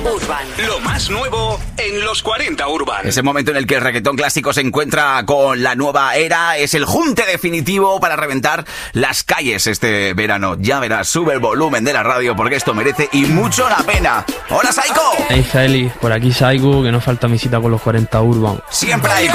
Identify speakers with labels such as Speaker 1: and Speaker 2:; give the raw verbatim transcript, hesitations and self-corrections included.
Speaker 1: Urban.
Speaker 2: Lo más nuevo en los cuarenta Urban.
Speaker 3: Ese momento en el que el reggaetón clásico se encuentra con la nueva era es el junte definitivo para reventar las calles este verano. Ya verás, sube el volumen de la radio porque esto merece y mucho la pena. ¡Hola, Saiko!
Speaker 4: Hey, Feli, por aquí Saiko, que no falta mi cita con los cuarenta Urban.
Speaker 3: Siempre hay